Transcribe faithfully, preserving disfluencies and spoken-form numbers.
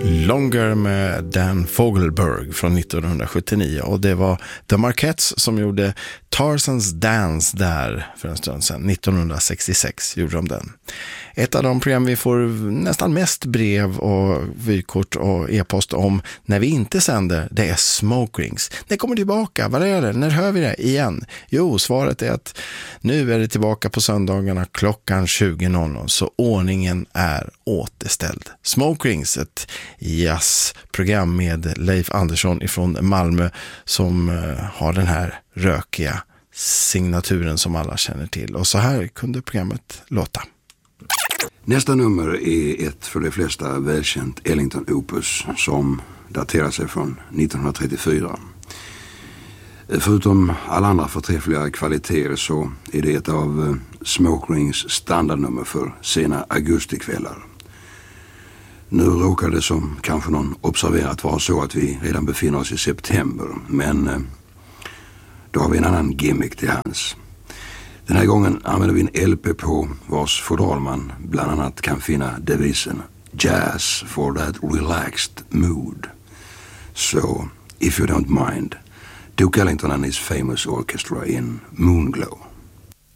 Longer med Dan Fogelberg från nittonhundrasjuttionio, och det var The Marquettes som gjorde Tarzan's Dance där för en stund sedan. nittonhundrasextiosex gjorde de den. Ett av de program vi får nästan mest brev och vykort och e-post om när vi inte sänder, det är Smoke Rings. När kommer tillbaka? Vad är det? När hör vi det igen? Jo, svaret är att nu är det tillbaka på söndagarna klockan tjugo noll noll, så ordningen är återställd. Smoke Rings, ett jazzprogram med Leif Andersson ifrån Malmö som har den här rökiga signaturen som alla känner till. Och så här kunde programmet låta. Nästa nummer är ett för de flesta välkänt Ellington Opus som daterar sig från nittonhundratrettiofyra. Förutom alla andra förträffliga kvaliteter så är det ett av Smoke Rings standardnummer för sena augustikvällar. Nu råkar det, som kanske någon observerat, vara så att vi redan befinner oss i september, men då har vi en annan gimmick till hands. Den här gången använder vi en L P på vars fodral man bland annat kan finna devisen Jazz for that relaxed mood. So, if you don't mind, Duke Ellington and his famous orchestra in Moonglow.